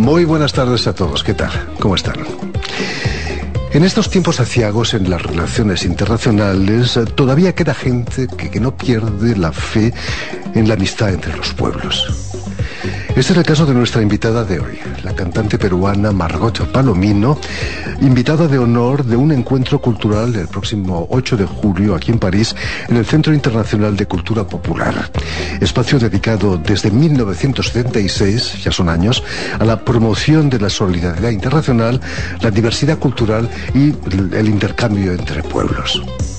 Muy buenas tardes a todos. ¿Qué tal? ¿Cómo están? En estos tiempos aciagos en las relaciones internacionales, todavía queda gente que no pierde la fe en la amistad entre los pueblos. Este es el caso de nuestra invitada de hoy, la cantante peruana Margot Palomino, invitada de honor de un encuentro cultural el próximo 8 de julio aquí en París, en el Centro Internacional de Cultura Popular. Espacio dedicado desde 1976, ya son años, a la promoción de la solidaridad internacional, la diversidad cultural y el intercambio entre pueblos.